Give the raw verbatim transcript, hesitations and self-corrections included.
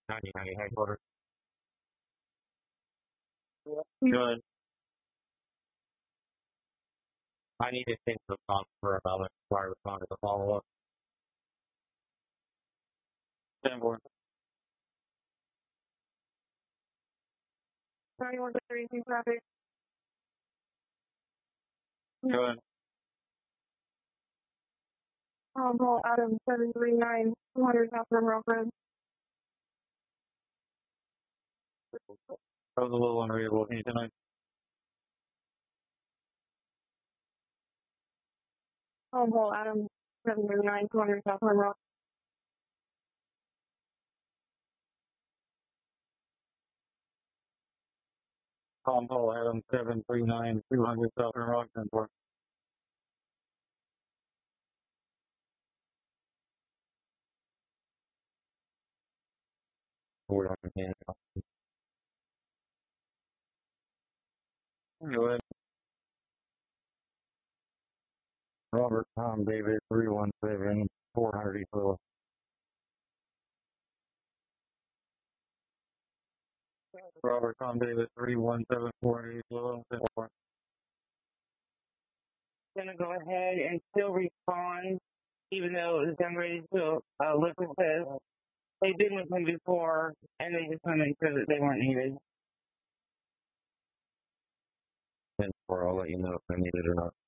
County County headquarters. Good. I need to think the phone for a moment before I respond to the follow-up. ten four. ninety-one thirty-two traffic. Good. Um, call Adam seven three nine two hundred South Rimrock Road. That was a little unreadable. Can you tonight? Um, call Adam seven three nine two hundred South Rimrock. Tom Paul Adam seven three nine two hundred Southern Rock ten four. Forward on the Go ahead. Robert Tom David three one seven four hundred East Willow. Robert Tom David three one seven four hundred East Willow ten four. Gonna go ahead and still respond, even though the young lady still uh, listen to. They did listen before, and they just want to make sure that they weren't needed. ten four, I'll let you know if I need it or not.